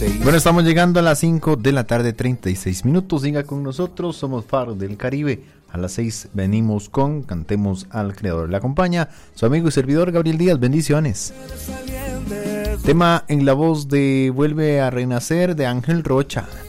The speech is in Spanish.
Bueno, estamos llegando a las 5 de la tarde, 36 minutos. Siga con nosotros, somos Faro del Caribe. A las 6 venimos con Cantemos al Creador. Le acompaña su amigo y servidor Gabriel Díaz. Bendiciones. Tema en la voz de Vuelve a Renacer de Ángel Rocha.